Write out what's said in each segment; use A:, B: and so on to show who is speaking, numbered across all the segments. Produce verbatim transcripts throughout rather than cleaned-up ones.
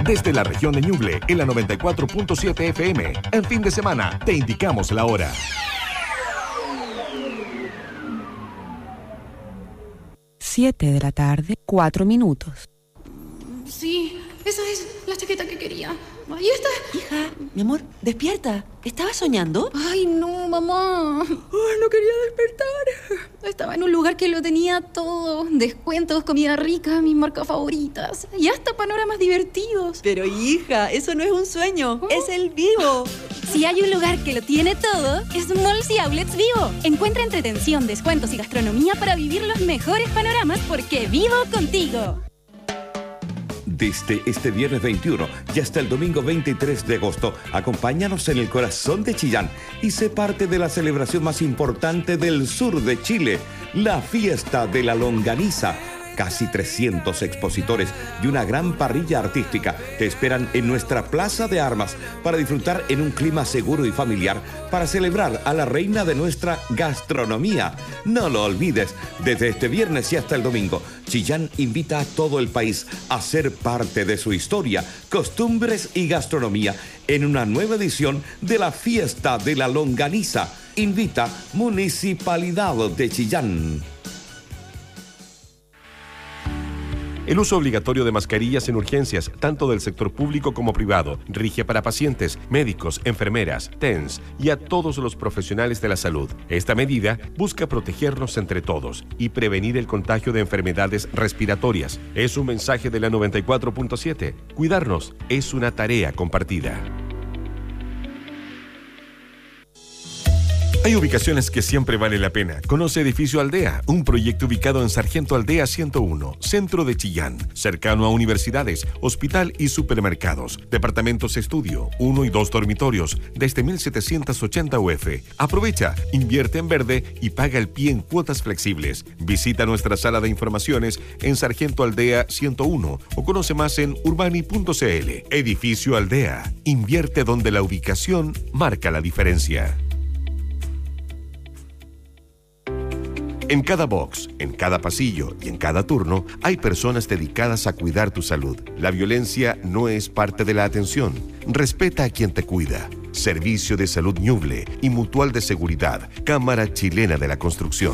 A: Desde la región de Ñuble, en la noventa y cuatro punto siete F M. En fin de semana, te indicamos la hora.
B: Siete de la tarde, cuatro minutos.
C: Sí, esa es la chaqueta que quería. Ahí está.
D: Hija, mi amor, despierta. ¿Estabas soñando?
C: Ay, no, mamá. Ay, no quería despertar. Estaba en un lugar que lo tenía todo. Descuentos, comida rica, mis marcas favoritas. Y hasta panoramas divertidos.
D: Pero hija, eso no es un sueño. ¿Oh? Es el Vivo.
C: Si hay un lugar que lo tiene todo, es Malls y Outlets Vivo. Encuentra entretención, descuentos y gastronomía para vivir los mejores panoramas porque vivo contigo.
E: Desde este viernes veintiuno y hasta el domingo veintitrés de agosto, acompáñanos en el corazón de Chillán y sé parte de la celebración más importante del sur de Chile, la Fiesta de la Longaniza. Casi trescientos expositores y una gran parrilla artística te esperan en nuestra Plaza de Armas para disfrutar en un clima seguro y familiar para celebrar a la reina de nuestra gastronomía. No lo olvides, desde este viernes y hasta el domingo, Chillán invita a todo el país a ser parte de su historia, costumbres y gastronomía en una nueva edición de la Fiesta de la Longaniza. Invita Municipalidad de Chillán.
A: El uso obligatorio de mascarillas en urgencias, tanto del sector público como privado, rige para pacientes, médicos, enfermeras, T E N S y a todos los profesionales de la salud. Esta medida busca protegernos entre todos y prevenir el contagio de enfermedades respiratorias. Es un mensaje de la noventa y cuatro punto siete. Cuidarnos es una tarea compartida. Hay ubicaciones que siempre vale la pena. Conoce Edificio Aldea, un proyecto ubicado en Sargento Aldea ciento uno, centro de Chillán, cercano a universidades, hospital y supermercados. Departamentos estudio, uno y dos dormitorios, desde mil setecientos ochenta U F. Aprovecha, invierte en verde y paga el pie en cuotas flexibles. Visita nuestra sala de informaciones en Sargento Aldea ciento uno o conoce más en urbani punto c l. Edificio Aldea, invierte donde la ubicación marca la diferencia. En cada box, en cada pasillo y en cada turno hay personas dedicadas a cuidar tu salud. La violencia no es parte de la atención. Respeta a quien te cuida. Servicio de Salud Ñuble y Mutual de Seguridad, Cámara Chilena de la Construcción.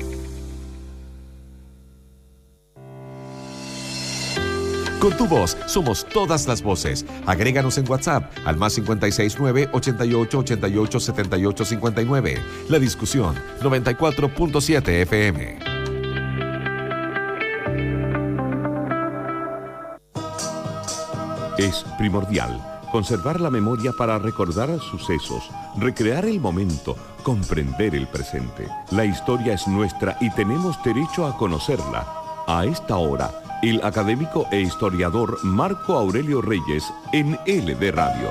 A: Con tu voz somos todas las voces. Agréganos en WhatsApp al más cinco seis nueve, ochenta y ocho, ochenta y ocho, setenta y ocho cincuenta y nueve. La discusión noventa y cuatro punto siete F M.
F: Es primordial conservar la memoria para recordar sucesos, recrear el momento, comprender el presente. La historia es nuestra y tenemos derecho a conocerla. A esta hora, el académico e historiador Marco Aurelio Reyes en L D Radio.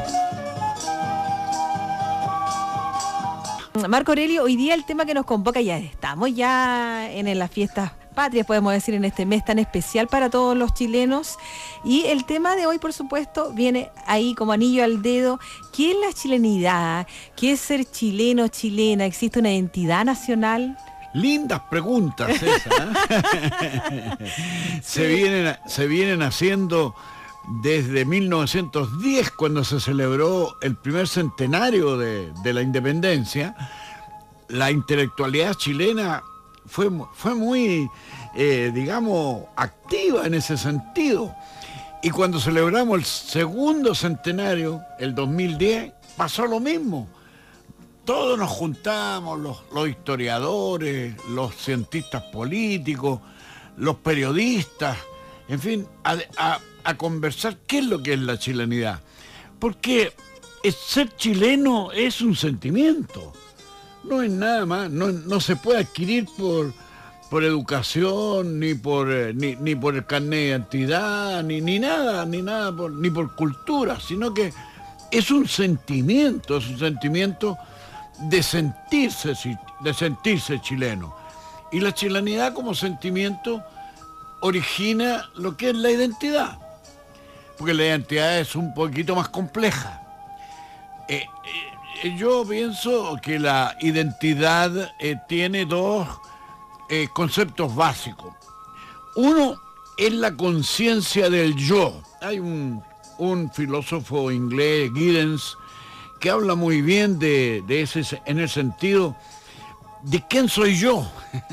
G: Marco Aurelio, hoy día el tema que nos convoca, ya estamos ya en las fiestas patrias, podemos decir, en este mes tan especial para todos los chilenos. Y el tema de hoy, por supuesto, viene ahí como anillo al dedo. ¿Qué es la chilenidad? ¿Qué es ser chileno, chilena? ¿Existe una identidad nacional?
H: Lindas preguntas esas, ¿eh? se, vienen, se vienen haciendo desde mil novecientos diez, cuando se celebró el primer centenario de, de la independencia. La intelectualidad chilena fue, fue muy, eh, digamos, activa en ese sentido. Y cuando celebramos el segundo centenario, el dos mil diez, pasó lo mismo. Todos nos juntamos, los, los historiadores, los cientistas políticos, los periodistas, en fin, a, a, a conversar qué es lo que es la chilenidad. Porque es, ser chileno es un sentimiento, no es nada más, no, no se puede adquirir por, por educación, ni por, eh, ni, ni por el carnet de identidad, ni, ni nada, ni nada por, ni por cultura, sino que es un sentimiento, es un sentimiento de sentirse, de sentirse chileno. Y la chilenidad como sentimiento origina lo que es la identidad, porque la identidad es un poquito más compleja. Eh, eh, yo pienso que la identidad eh, tiene dos eh, conceptos básicos. Uno es la conciencia del yo. Hay un un filósofo inglés, Giddens, que habla muy bien de, de ese, en el sentido de quién soy yo,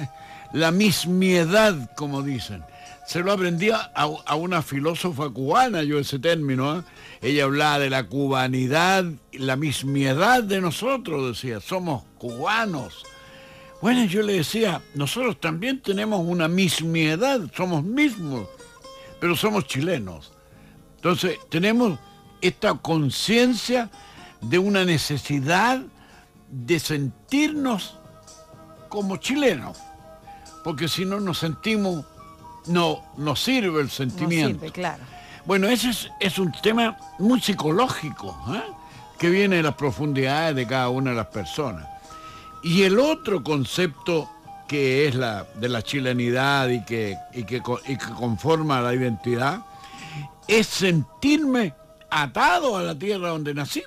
H: la mismiedad, como dicen. Se lo aprendí a, a una filósofa cubana, yo ese término, ¿eh? Ella hablaba de la cubanidad, la mismiedad de nosotros, decía, somos cubanos. Bueno, yo le decía, nosotros también tenemos una mismiedad, somos mismos, pero somos chilenos. Entonces, tenemos esta conciencia de una necesidad de sentirnos como chilenos, porque si no nos sentimos, no nos sirve el sentimiento.
G: No sirve, claro.
H: Bueno, ese es, es un tema muy psicológico, ¿eh? Que viene de las profundidades de cada una de las personas. Y el otro concepto que es la de la chilenidad y que, y que, y que conforma la identidad es sentirme atado a la tierra donde nací.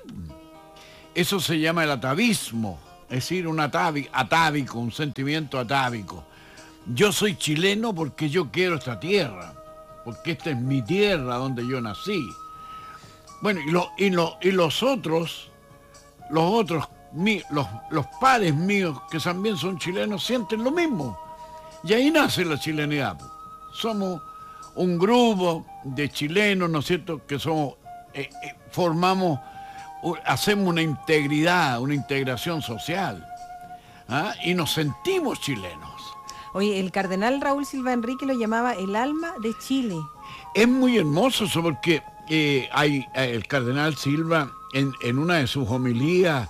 H: Eso se llama el atavismo, es decir, un atavi, atávico, un sentimiento atávico. Yo soy chileno porque yo quiero esta tierra, porque esta es mi tierra donde yo nací. Bueno, y, lo, y, lo, y los otros, los otros, mi, los, los pares míos que también son chilenos sienten lo mismo. Y ahí nace la chilenidad. Somos un grupo de chilenos, ¿no es cierto?, que somos, eh, eh, formamos, hacemos una integridad, una integración social, ¿ah? Y nos sentimos chilenos.
G: Oye, el cardenal Raúl Silva Enrique lo llamaba el alma de Chile.
H: Es muy hermoso eso porque eh, hay, el cardenal Silva en, en una de sus homilías,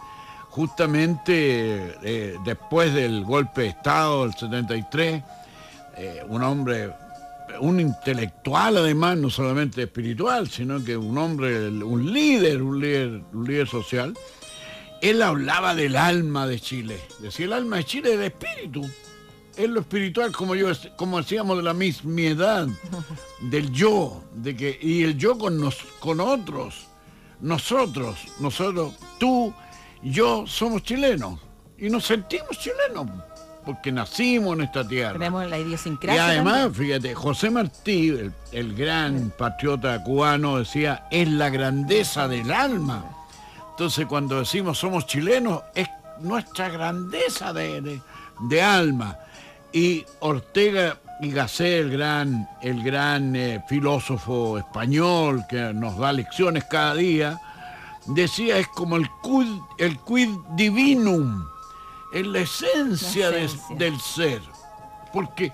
H: justamente eh, después del golpe de Estado del setenta y tres, eh, un hombre, un intelectual además, no solamente espiritual, sino que un hombre, un líder, un líder, un líder social, él hablaba del alma de Chile. Decía, el alma de Chile es el espíritu. Es lo espiritual, como yo, como decíamos, de la mismiedad, del yo, de que, y el yo con, nos, con otros, nosotros, nosotros, tú, yo, somos chilenos, y nos sentimos chilenos, porque nacimos en esta tierra.
G: Tenemos la idiosincrasia.
H: Y además,
G: también.
H: Fíjate, José Martí, el, el gran patriota cubano, decía, es la grandeza del alma. Entonces, cuando decimos somos chilenos, es nuestra grandeza de, de, de alma. Y Ortega y Gasset, el gran, el gran eh, filósofo español que nos da lecciones cada día, decía, es como el quid, el quid divinum, es la esencia, la esencia. De, del ser. Porque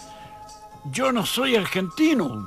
H: yo no soy argentino,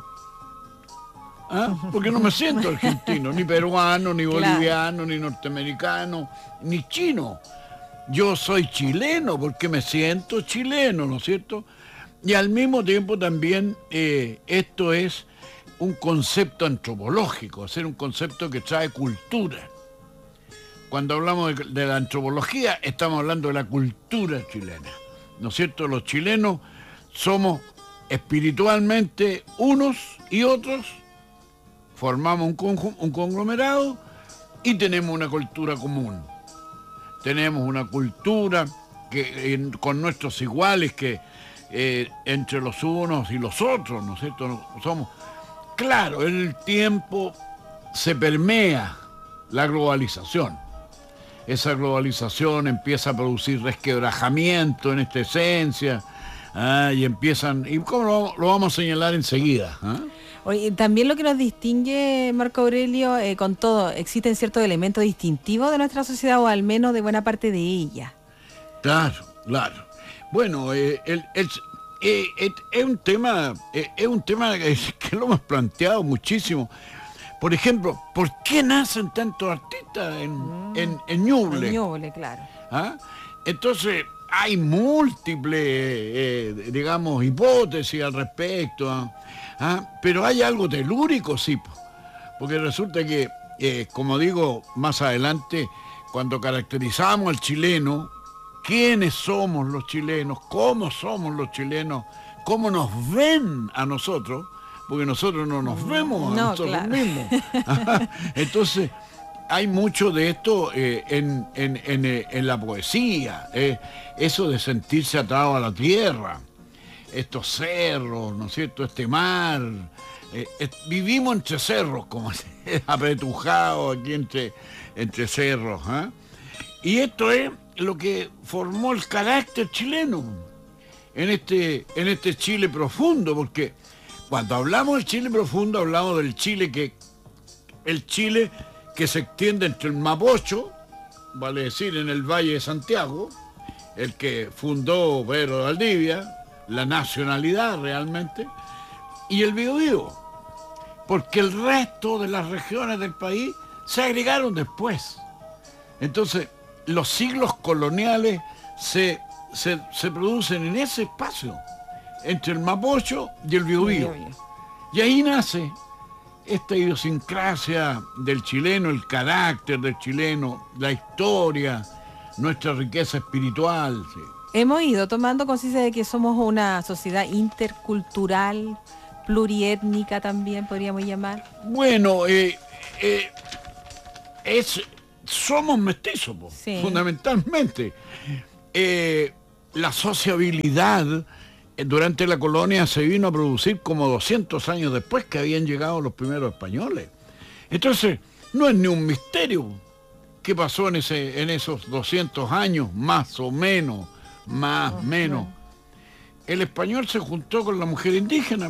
H: ¿ah? Porque no me siento argentino, ni peruano, ni boliviano, claro, ni norteamericano, ni chino. Yo soy chileno porque me siento chileno, ¿no es cierto? Y al mismo tiempo también eh, esto es un concepto antropológico, es decir, un concepto que trae cultura. Cuando hablamos de, de la antropología, estamos hablando de la cultura chilena, ¿no es cierto? Los chilenos somos espiritualmente unos y otros, formamos un, con, un conglomerado y tenemos una cultura común. Tenemos una cultura que, en, con nuestros iguales, que eh, entre los unos y los otros, ¿no es cierto? Somos, claro, en el tiempo se permea la globalización. Esa globalización empieza a producir resquebrajamiento en esta esencia, ¿ah? Y empiezan, y cómo lo, lo vamos a señalar enseguida, ¿ah?
G: Oye, también lo que nos distingue, Marco Aurelio, eh, con todo, existen ciertos elementos distintivos de nuestra sociedad, o al menos de buena parte de ella.
H: Claro, claro. Bueno, eh, el, el, eh, eh, es un tema, eh, es un tema que, que lo hemos planteado muchísimo. Por ejemplo, ¿por qué nacen tantos artistas en, mm. en, en Ñuble?
G: En Ñuble, claro.
H: ¿Ah? Entonces, hay múltiples, eh, digamos, hipótesis al respecto, ¿ah? ¿Ah? Pero hay algo telúrico, sí, porque resulta que, eh, como digo más adelante, cuando caracterizamos al chileno, quiénes somos los chilenos, cómo somos los chilenos, cómo nos ven a nosotros, porque nosotros no nos vemos a no, nosotros claro. mismos. Entonces, hay mucho de esto eh, en, en, en, en la poesía, eh, eso de sentirse atado a la tierra, estos cerros, ¿no es cierto?, este mar, Eh, eh, vivimos entre cerros, como apretujados aquí entre, entre cerros. ¿eh? Y esto es lo que formó el carácter chileno en este, en este Chile profundo, porque cuando hablamos del Chile profundo, hablamos del Chile que, el Chile que se extiende entre el Mapocho, vale decir, en el Valle de Santiago, el que fundó Pedro de Valdivia, la nacionalidad realmente, y el Biobío, porque el resto de las regiones del país se agregaron después. Entonces, los siglos coloniales se, se, se producen en ese espacio, entre el Mapocho y el Biobío. Y ahí nace esta idiosincrasia del chileno, el carácter del chileno, la historia, nuestra riqueza espiritual. Sí.
G: Hemos ido tomando conciencia de que somos una sociedad intercultural, pluriétnica también, podríamos llamar.
H: Bueno, eh, eh, es, somos mestizos, po, sí. fundamentalmente. Eh, la sociabilidad eh, durante la colonia se vino a producir como doscientos años después que habían llegado los primeros españoles. Entonces, no es ni un misterio qué pasó en, ese, en esos doscientos años, más o menos, más o oh, menos. Bueno. El español se juntó con la mujer indígena.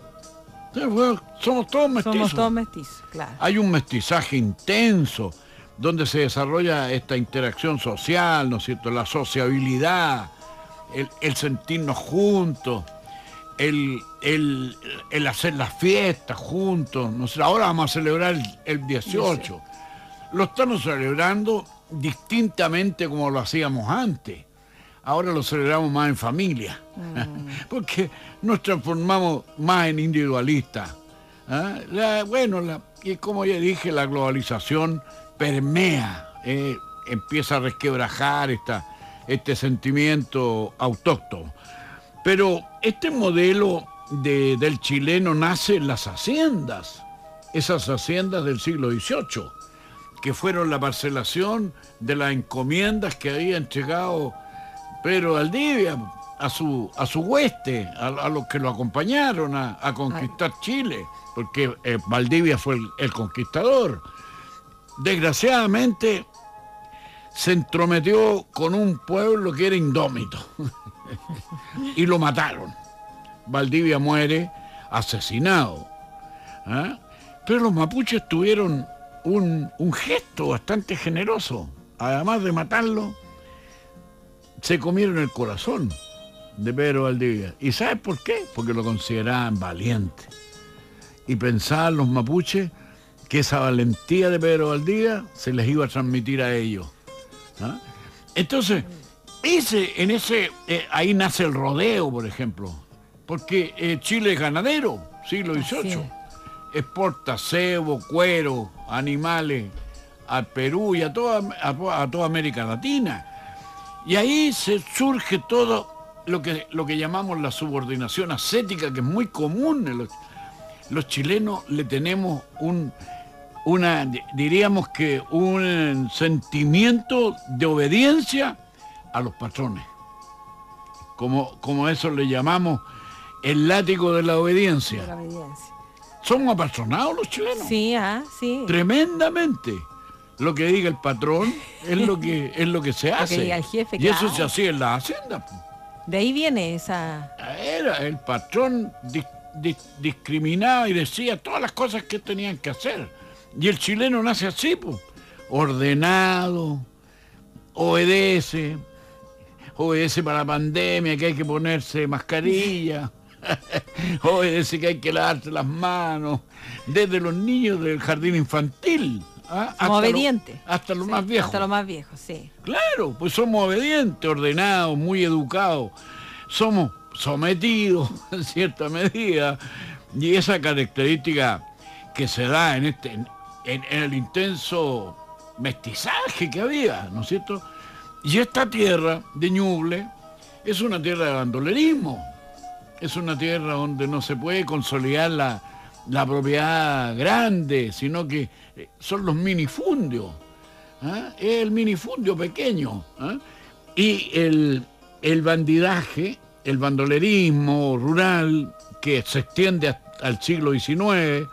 H: Somos todos mestizos.
G: Somos todos mestizos, claro.
H: Hay un mestizaje intenso donde se desarrolla esta interacción social, ¿no es cierto? La sociabilidad, el, el sentirnos juntos, el, el, el hacer las fiestas juntos. ¿no? Ahora vamos a celebrar el, el dieciocho. Lo estamos celebrando distintamente como lo hacíamos antes. Ahora lo celebramos más en familia, mm. porque nos transformamos más en individualistas. ¿eh? La, bueno, la, y como ya dije, la globalización permea, eh, empieza a resquebrajar esta, este sentimiento autóctono. Pero este modelo de, del chileno nace en las haciendas, esas haciendas del siglo dieciocho, que fueron la parcelación de las encomiendas que había entregado Pedro de Valdivia a su, a su hueste, a, a los que lo acompañaron a, a conquistar Ay. Chile, porque eh, Valdivia fue el, el conquistador. Desgraciadamente se entrometió con un pueblo que era indómito y lo mataron. Valdivia muere asesinado. ¿eh? Pero los mapuches tuvieron un, un gesto bastante generoso. Además de matarlo, se comieron el corazón de Pedro Valdivia. ¿Y sabes por qué? Porque lo consideraban valiente. Y pensaban los mapuches que esa valentía de Pedro Valdivia se les iba a transmitir a ellos. ¿Ah? Entonces, ese, en ese, eh, ahí nace el rodeo, por ejemplo. Porque eh, Chile es ganadero, siglo dieciocho. Exporta cebo, cuero, animales al Perú y a toda, a, a toda América Latina. Y ahí se surge todo lo que, lo que llamamos la subordinación ascética, que es muy común. En los, los chilenos le tenemos un, una, diríamos que un sentimiento de obediencia a los patrones. Como, como eso le llamamos el látigo de la obediencia. De la obediencia. ¿Somos apatronados los chilenos?
G: Sí, ah, sí.
H: Tremendamente. Lo que diga el patrón es lo que es lo que se hace.
G: Lo que diga el jefe,
H: y
G: claro.
H: eso se hacía en la hacienda.
G: De ahí viene esa...
H: Era el patrón dis, dis, discriminaba y decía todas las cosas que tenían que hacer. Y el chileno nace así, pues, ordenado, obedece, obedece para la pandemia, que hay que ponerse mascarilla, obedece que hay que lavarse las manos, desde los niños del jardín infantil. ¿Ah? Hasta
G: obediente.
H: Lo, hasta lo
G: sí,
H: más viejo.
G: Hasta lo más viejo, sí.
H: Claro, pues somos obedientes, ordenados, muy educados. Somos sometidos en cierta medida. Y esa característica que se da en, este, en, en el intenso mestizaje que había, ¿no es cierto? Y esta tierra de Ñuble es una tierra de bandolerismo. Es una tierra donde no se puede consolidar la... la propiedad grande, sino que son los minifundios. ¿eh? Es el minifundio pequeño. ¿eh? Y el, el bandidaje, el bandolerismo rural, que se extiende al siglo diecinueve.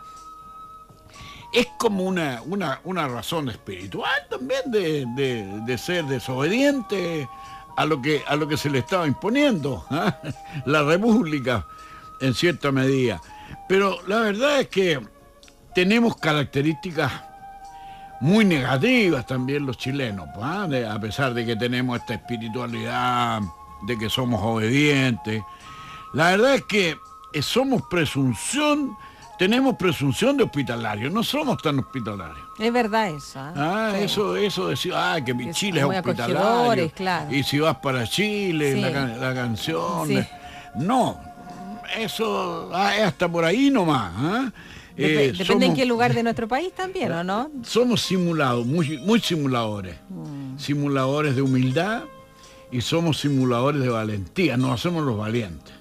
H: Es como una, una, una razón espiritual también de, de, de ser desobediente a lo que, a lo que se le estaba imponiendo, ¿eh? La república, en cierta medida. Pero la verdad es que tenemos características muy negativas también los chilenos, ¿eh? de, a pesar de que tenemos esta espiritualidad, de que somos obedientes. La verdad es que somos presunción, tenemos presunción de hospitalarios, no somos tan hospitalarios.
G: Es verdad eso. ¿eh?
H: Ah,
G: sí.
H: eso, eso decía, ah, que mi
G: Que
H: Chile
G: son
H: es
G: muy
H: hospitalario.
G: acogedores, claro.
H: Y si vas para Chile,
G: Sí.
H: la, can- la canción.
G: Sí.
H: No, eso ah, es hasta por ahí nomás. ¿ah?
G: Dep-
H: Eh,
G: depende
H: somos-
G: en qué lugar de nuestro país también, ¿o no?
H: Somos simulados, muy, muy simuladores.
G: Mm.
H: Simuladores de humildad y somos simuladores de valentía, nos hacemos los valientes.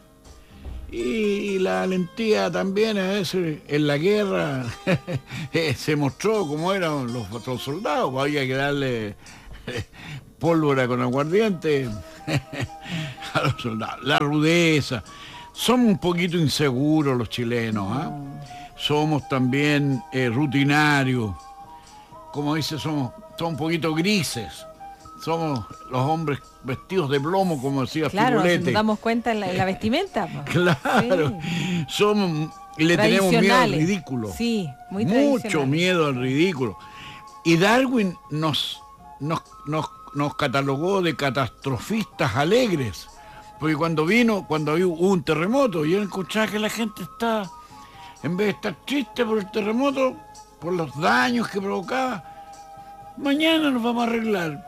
H: Y la valentía también a veces en la guerra se mostró cómo eran los otros soldados, había que darle pólvora con aguardiente a los soldados. La rudeza, somos un poquito inseguros los chilenos, ¿ah? Somos también eh, rutinarios, como dice, somos, somos un poquito grises. Somos los hombres vestidos de plomo, como decía
G: Claro,
H: Firulete.
G: nos damos cuenta en la, en la vestimenta. pues.
H: Claro,
G: Sí.
H: somos y le tenemos miedo al
G: Tradicionales.
H: ridículo.
G: Sí, muy
H: Mucho
G: tradicionales.
H: miedo al ridículo. Y Darwin nos, nos, nos, nos catalogó de catastrofistas alegres. Porque cuando vino, cuando hubo un terremoto, y él encontraba que la gente está, en vez de estar triste por el terremoto, por los daños que provocaba, mañana nos vamos a arreglar.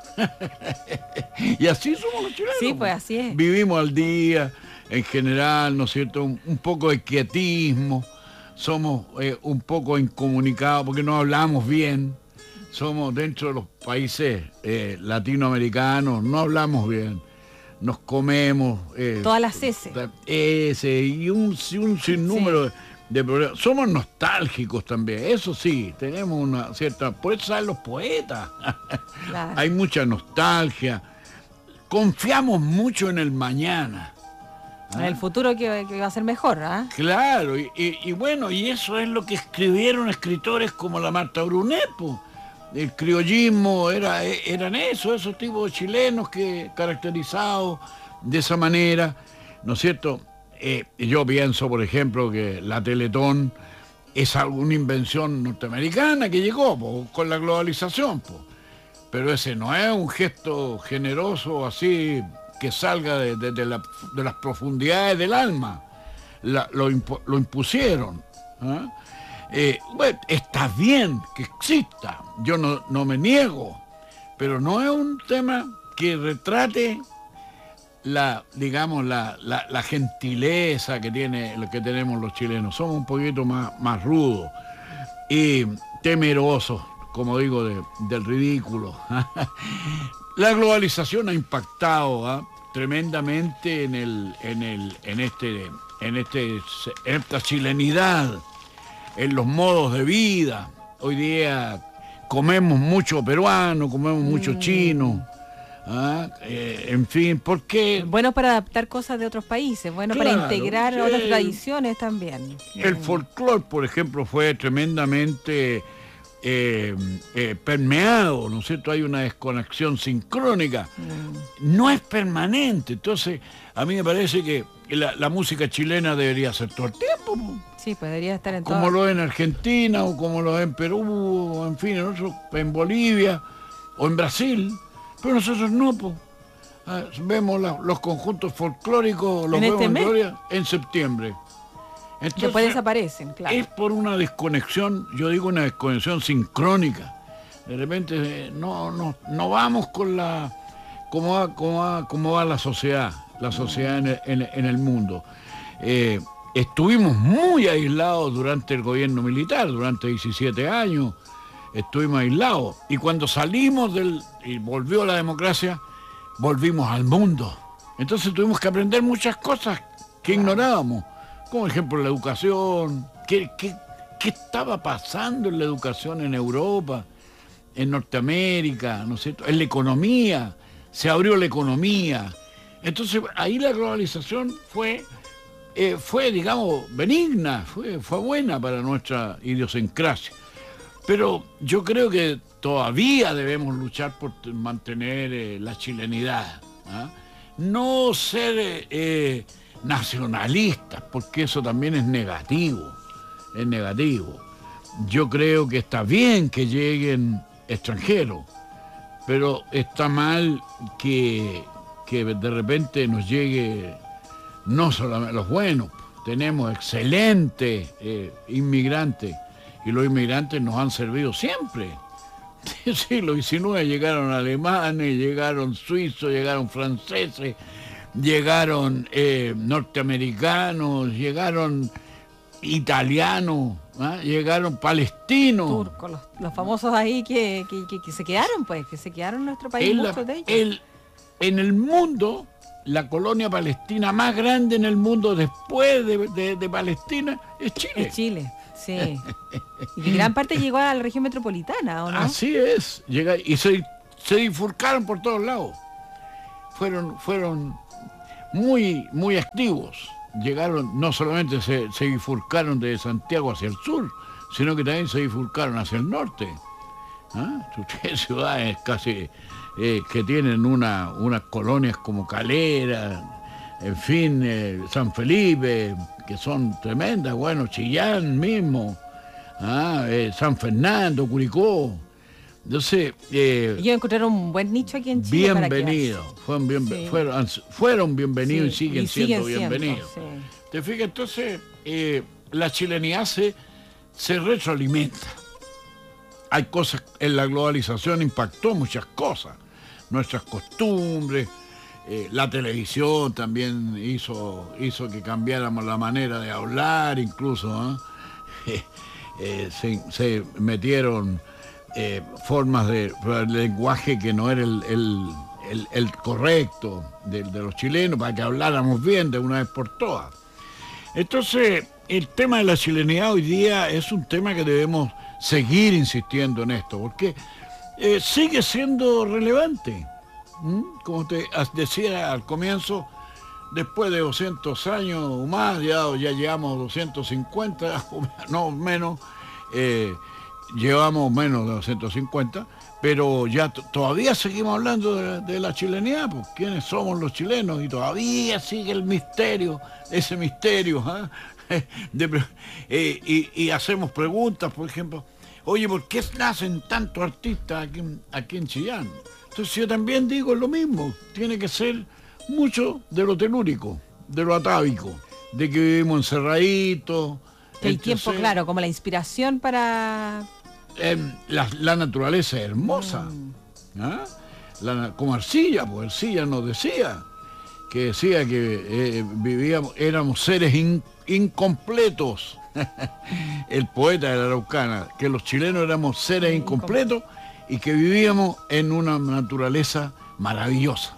H: Y así somos los chilenos.
G: Sí, pues así es.
H: Vivimos al día, en general, ¿no es cierto? Un, un poco de quietismo, somos eh, un poco incomunicados porque no hablamos bien. Somos dentro de los países eh, latinoamericanos, no hablamos bien. Nos comemos... eh,
G: Todas las S.
H: Ese y un, y un sinnúmero
G: Sí.
H: de, de problemas. Somos nostálgicos también, eso sí, tenemos una cierta... Por eso saben los poetas.
G: Claro.
H: Hay mucha nostalgia. Confiamos mucho en el mañana.
G: En el futuro que, que va a ser mejor, ¿ah?
H: Claro, y, y- y bueno, y eso es lo que escribieron escritores como la Marta Brunet, po. El criollismo era, eran eso, esos tipos chilenos que caracterizados de esa manera, ¿no es cierto? Eh, yo pienso, por ejemplo, que la Teletón es alguna invención norteamericana que llegó po, con la globalización, po. Pero ese no es un gesto generoso así que salga de, de- de la- de las profundidades del alma. La- lo, impu- lo impusieron. ¿ah? Eh, bueno, está bien que exista, yo no, no me niego, pero no es un tema que retrate la, digamos, la, la- la gentileza que tiene, que tenemos los chilenos. Somos un poquito más, más rudos y temerosos, como digo, de- del ridículo. La globalización ha impactado ¿ah? tremendamente en el, en el, en este, en este, en esta chilenidad, en los modos de vida. Hoy día comemos mucho peruano, comemos mucho chino. ¿ah? Eh, en fin, ¿por qué?
G: Bueno para adaptar cosas de otros países, bueno
H: Claro,
G: para integrar
H: sí.
G: otras tradiciones también.
H: El folclore, por ejemplo, fue tremendamente eh, eh, permeado, ¿no es cierto? Hay una desconexión sincrónica. No es permanente. Entonces, a mí me parece que la, la música chilena debería ser todo el tiempo, po.
G: Sí, pues debería estar en
H: como
G: todo.
H: lo es en Argentina, o como lo es en Perú, o en fin, en, otro- en Bolivia, o en Brasil. Pero nosotros no, po. Ah, vemos la- los conjuntos folclóricos, los
G: ¿En
H: vemos
G: este
H: en,
G: mes?
H: Gloria, en septiembre.
G: Después
H: Entonces,
G: desaparecen, claro.
H: es por una desconexión, yo digo una desconexión sincrónica. De repente eh, no, no, no vamos con la cómo va, cómo va, cómo va la sociedad, la sociedad en el, en- en el mundo. Eh, estuvimos muy aislados durante el gobierno militar, durante diecisiete años, estuvimos aislados. Y cuando salimos del, y volvió la democracia, volvimos al mundo. Entonces tuvimos que aprender muchas cosas que ignorábamos. Como ejemplo la educación, ¿qué, qué, qué estaba pasando en la educación en Europa, en Norteamérica, ¿no es cierto? En la economía, se abrió la economía. Entonces ahí la globalización fue eh, fue, digamos, benigna, fue, fue buena para nuestra idiosincrasia. Pero yo creo que todavía debemos luchar por mantener eh, la chilenidad, ¿ah? No ser eh, nacionalistas, porque eso también es negativo, es negativo. Yo creo que está bien que lleguen extranjeros, pero está mal que, que de repente nos llegue no solamente los buenos, tenemos excelentes eh, inmigrantes, y los inmigrantes nos han servido siempre. En el siglo diecinueve llegaron alemanes, llegaron suizos, llegaron franceses, llegaron eh, norteamericanos, llegaron italianos, ¿ah? Llegaron palestinos.
G: Turcos, los, los famosos ahí que, que, que, que se quedaron, pues, que se quedaron en nuestro país,
H: El,
G: muchos de ellos.
H: el, en el mundo, la colonia palestina más grande en el mundo después de, de, de Palestina es Chile.
G: Es Chile, sí. Y que gran parte llegó a la región metropolitana, ¿o no?
H: Así es. Llega, y se, se bifurcaron por todos lados. Fueron, fueron muy, muy activos. Llegaron, no solamente se, se bifurcaron de Santiago hacia el sur, sino que también se bifurcaron hacia el norte. ¿Ah? Ciudades casi eh, que tienen una, unas colonias como Calera, en fin, eh, San Felipe, que son tremendas, bueno, Chillán mismo, ¿ah? eh, San Fernando, Curicó. Entonces, eh,
G: ellos encontraron un buen nicho aquí en Chile.
H: Bienvenidos, fueron, bien, sí. fueron, fueron bienvenidos, sí, y siguen, y siguen siendo, siendo bienvenidos. Sí. ¿Te fijas? Entonces, eh, la chilenidad se, se retroalimenta. Hay cosas, en la globalización impactó muchas cosas, nuestras costumbres, eh, la televisión también hizo, hizo que cambiáramos la manera de hablar, incluso, ¿eh? eh, se, se metieron Eh, formas de, de lenguaje que no era el, el, el, el correcto de, de los chilenos, para que habláramos bien de una vez por todas. Entonces, el tema de la chilenidad hoy día es un tema que debemos seguir insistiendo en esto, porque eh, sigue siendo relevante. ¿Mm? Como te decía al comienzo, después de doscientos años o más, ya, ya llevamos doscientos cincuenta, no menos, eh, llevamos menos de doscientos cincuenta, pero ya todavía seguimos hablando de, de la chilenidad, pues quiénes somos los chilenos, y todavía sigue el misterio, ese misterio, ¿eh? de, eh, y, y hacemos preguntas, por ejemplo, oye, ¿por qué nacen tantos artistas aquí, aquí en Chillán? Entonces yo también digo lo mismo, tiene que ser mucho de lo telúrico, de lo atávico, de que vivimos encerraditos.
G: El tiempo, claro, como la inspiración para...
H: Eh, la, la naturaleza es hermosa. Mm. ¿Ah? La, como Arcilla, pues Arcilla nos decía, que decía que eh, vivíamos, éramos seres in, incompletos. El poeta de la Araucana, que los chilenos éramos seres incompletos y que vivíamos en una naturaleza maravillosa.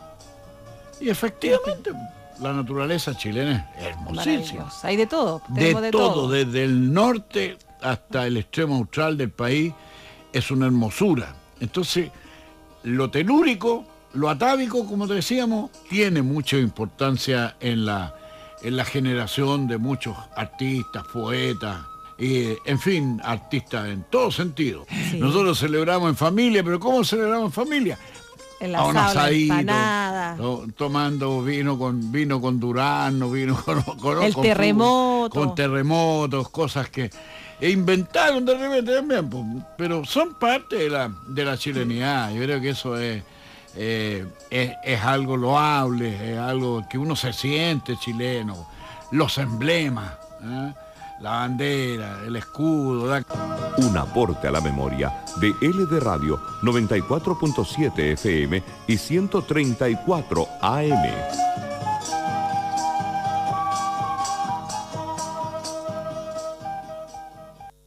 H: Y efectivamente... La naturaleza chilena es hermosísima.
G: Hay de todo.
H: De,
G: de
H: todo,
G: todo,
H: desde el norte hasta el extremo austral del país, es una hermosura. Entonces, lo telúrico, lo atávico, como te decíamos, tiene mucha importancia en la, en la generación de muchos artistas, poetas, y, en fin, artistas en todo sentido. Sí. Nosotros celebramos en familia, pero ¿cómo celebramos en familia?
G: El asado, un asadito, la empanada.
H: Tomando vino con vino con durazno, vino con, con
G: el
H: con
G: terremoto,
H: con terremotos, cosas que inventaron de repente también, pues, pero son parte de la de la chilenidad. Yo creo que eso es eh, es, es algo loable, es algo que uno se siente chileno. Los emblemas, ¿eh? La bandera, el escudo. La...
F: Un aporte a la memoria de L D Radio noventa y cuatro punto siete F M y ciento treinta y cuatro A M.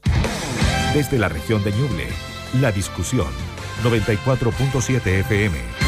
I: Desde la región de Ñuble, La Discusión, noventa y cuatro punto siete F M.